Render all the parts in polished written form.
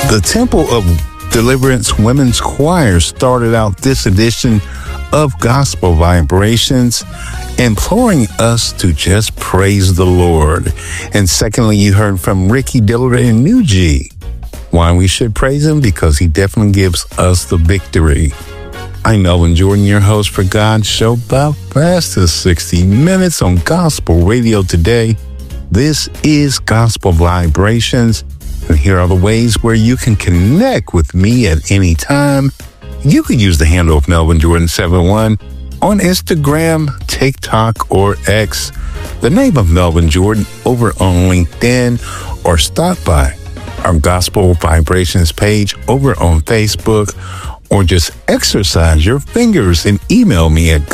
The Temple of Deliverance Women's Choir started out this edition of Gospel Vibrations, imploring us to just praise the Lord. And secondly, you heard from Ricky Diller and New G. Why we should praise him? Because he definitely gives us the victory. I'm Melvin Jordan, your host for God's show, the fastest 60 minutes on Gospel Radio today. This is Gospel Vibrations, and here are the ways where you can connect with me at any time. You can use the handle of Melvin Jordan 71 on Instagram, TikTok, or X, the name of Melvin Jordan over on LinkedIn, or stop by our Gospel Vibrations page over on Facebook, or just exercise your fingers and email me at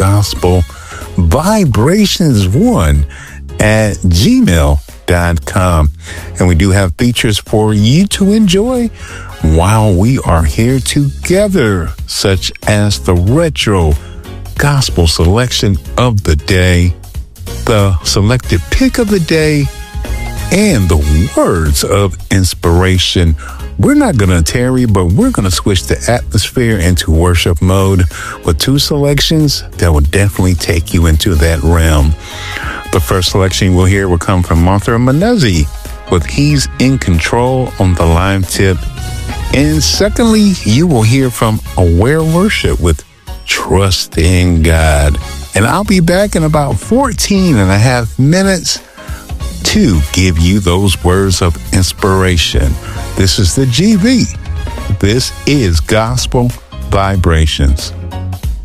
gospelvibrations1@gmail.com. And we do have features for you to enjoy while we are here together, such as the retro gospel selection of the day, the selected pick of the day, and the words of inspiration. We're not going to tarry, but we're going to switch the atmosphere into worship mode with two selections that will definitely take you into that realm. The first selection we'll hear will come from Martha Manezzi with He's in Control on the live tip. And secondly, you will hear from Aware Worship with Trust in God. And I'll be back in about 14 and a half minutes to give you those words of inspiration. This is the GV. This is Gospel Vibrations.